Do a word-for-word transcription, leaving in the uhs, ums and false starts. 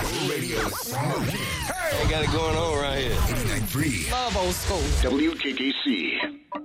Radio smoking. Hey! They got it going on right here. eighty-nine point three Love old school. W K K C.